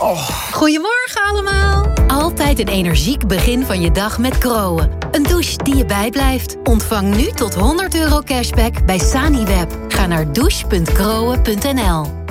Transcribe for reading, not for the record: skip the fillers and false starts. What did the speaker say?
Goedemorgen allemaal. Altijd een energiek begin van je dag met Groen. Een douche die je bijblijft. Ontvang nu tot €100 cashback bij Saniweb. Ga naar douche.groen.nl.